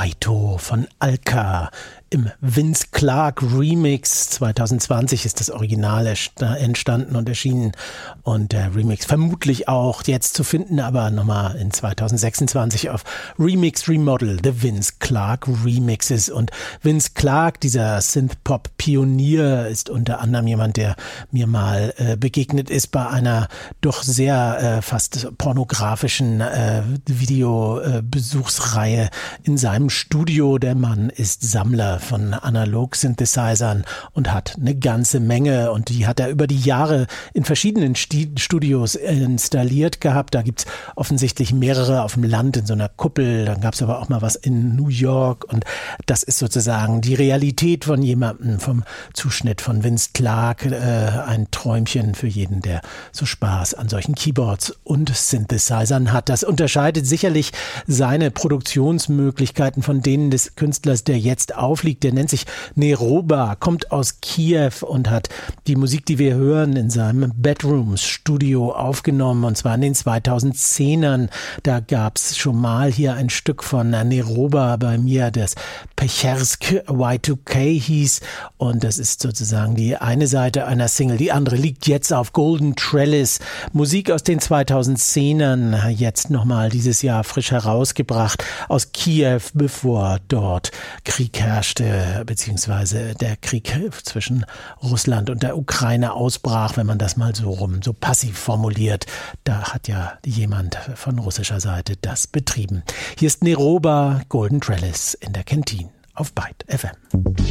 Fighto von Alka im Vince Clarke Remix. 2020 ist das Original entstanden und erschienen und der Remix vermutlich auch jetzt zu finden, aber nochmal in 2026 auf Remix Remodel, The Vince Clarke Remixes. Und Vince Clarke, dieser Synth-Pop-Pionier, ist unter anderem jemand, der mir mal begegnet ist bei einer doch sehr fast pornografischen Videobesuchsreihe in seinem Studio. Der Mann ist Sammler von Analog-Synthesizern und hat eine ganze Menge, und die hat er über die Jahre in verschiedenen Studios installiert gehabt. Da gibt's offensichtlich mehrere auf dem Land in so einer Kuppel, dann gab's aber auch mal was in New York, und das ist sozusagen die Realität von jemandem, vom Zuschnitt von Vince Clarke, ein Träumchen für jeden, der so Spaß an solchen Keyboards und Synthesizern hat. Das unterscheidet sicherlich seine Produktionsmöglichkeiten von denen des Künstlers, der jetzt aufliegt. Der nennt sich Neroba, kommt aus Kiew und hat die Musik, die wir hören, in seinem Bedrooms-Studio aufgenommen, und zwar in den 2010ern. Da gab's schon mal hier ein Stück von Neroba bei mir, das Pechersk Y2K hieß, und das ist sozusagen die eine Seite einer Single. Die andere liegt jetzt auf Golden Trellis. Musik aus den 2010ern, jetzt nochmal dieses Jahr frisch herausgebracht aus Kiew, bevor dort Krieg herrschte, beziehungsweise der Krieg zwischen Russland und der Ukraine ausbrach, wenn man das mal so passiv formuliert. Da hat ja jemand von russischer Seite das betrieben. Hier ist Neroba, Golden Trellis in der Kentine auf Byte FM.